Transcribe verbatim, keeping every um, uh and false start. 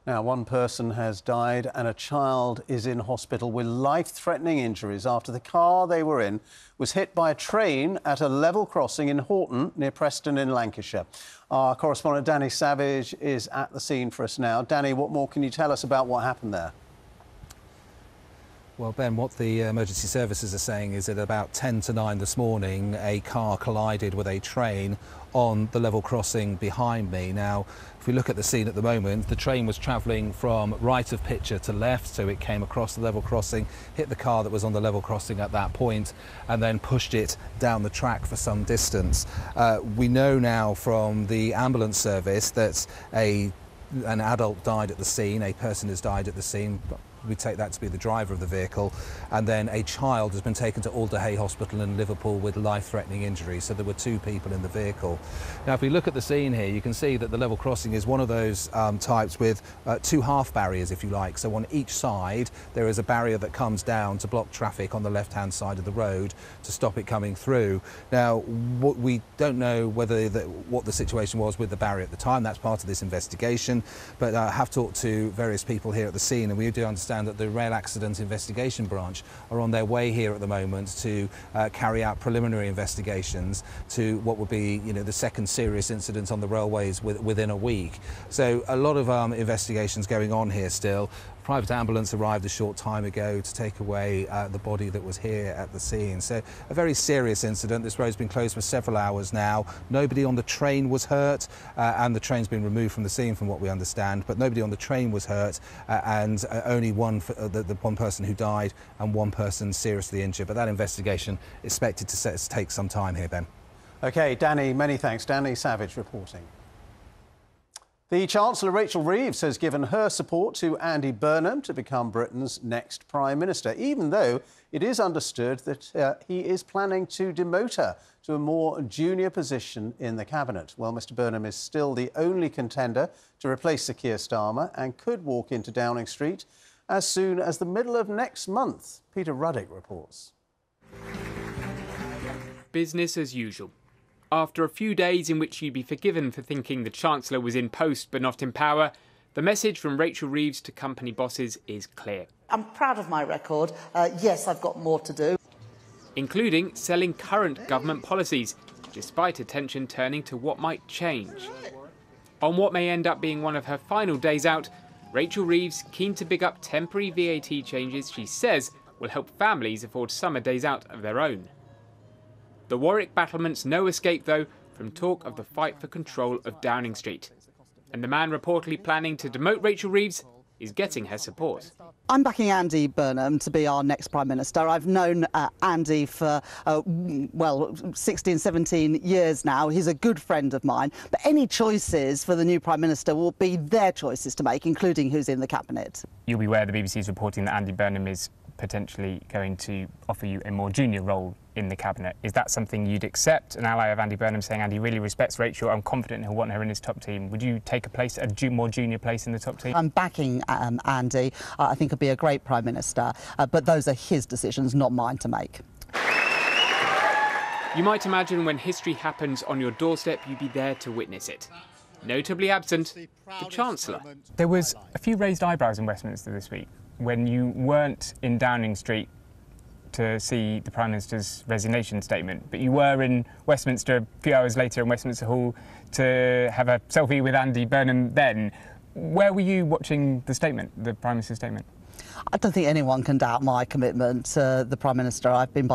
Now, one person has died and a child is in hospital with life-threatening injuries after the car they were in was hit by a train at a level crossing in Horton, near Preston in Lancashire. Our correspondent Danny Savage is at the scene for us now. Danny, what more can you tell us about what happened there? Well, Ben, what the emergency services are saying is that about ten to nine this morning, a car collided with a train on the level crossing behind me. Now, if we look at the scene at the moment, the train was travelling from right of picture to left, so it came across the level crossing, hit the car that was on the level crossing at that point, and then pushed it down the track for some distance. Uh, we know now from the ambulance service that a an adult died at the scene, a person has died at the scene. We take that to be the driver of the vehicle, and then a child has been taken to Alder Hey Hospital in Liverpool with life-threatening injuries. So there were two people in the vehicle. Now, if we look at the scene here, you can see that the level crossing is one of those um, types with uh, two half barriers, if you like. So on each side, there is a barrier that comes down to block traffic on the left-hand side of the road to stop it coming through. Now, what we don't know whether the, what the situation was with the barrier at the time. That's part of this investigation. But I have talked to various people here at the scene, and we do understand that the Rail Accident Investigation Branch are on their way here at the moment to uh, carry out preliminary investigations to what would be, you know, the second serious incident on the railways with, within a week. So a lot of um, investigations going on here still. Private ambulance arrived a short time ago to take away uh, the body that was here at the scene. So a very serious incident. This road's been closed for several hours now. Nobody on the train was hurt, uh, and the train's been removed from the scene from what we understand, but nobody on the train was hurt, uh, and uh, only one, uh, the, the one person who died and one person seriously injured. But that investigation is expected to, set, to take some time here, Ben. OK, Danny, many thanks. Danny Savage reporting. The Chancellor, Rachel Reeves, has given her support to Andy Burnham to become Britain's next Prime Minister, even though it is understood that uh, he is planning to demote her to a more junior position in the Cabinet. Well, Mr Burnham is still the only contender to replace Sir Keir Starmer and could walk into Downing Street as soon as the middle of next month. Peter Ruddick reports. Business as usual. After a few days in which you'd be forgiven for thinking the Chancellor was in post but not in power, the message from Rachel Reeves to company bosses is clear. I'm proud of my record. Uh, yes, I've got more to do. Including selling current government policies, despite attention turning to what might change. On what may end up being one of her final days out, Rachel Reeves keen to big up temporary V A T changes she says will help families afford summer days out of their own. The Warwick battlement's no escape, though, from talk of the fight for control of Downing Street. And the man reportedly planning to demote Rachel Reeves is getting her support. I'm backing Andy Burnham to be our next Prime Minister. I've known uh, Andy for, uh, well, sixteen, seventeen years now. He's a good friend of mine. But any choices for the new Prime Minister will be their choices to make, including who's in the Cabinet. You'll be aware the B B C is reporting that Andy Burnham is potentially going to offer you a more junior role in the Cabinet. Is that something you'd accept? An ally of Andy Burnham saying Andy really respects Rachel, I'm confident he'll want her in his top team. Would you take a place, a ju more junior place in the top team? I'm backing um, Andy. Uh, I think he'll be a great Prime Minister, uh, but those are his decisions, not mine to make. You might imagine when history happens on your doorstep, you'd be there to witness it. Notably absent, the Chancellor. There was a few raised eyebrows in Westminster this week when you weren't in Downing Street to see the Prime Minister's resignation statement, but you were in Westminster a few hours later in Westminster Hall to have a selfie with Andy Burnham then. Where were you watching the statement, the Prime Minister's statement? I don't think anyone can doubt my commitment to the Prime Minister. I've been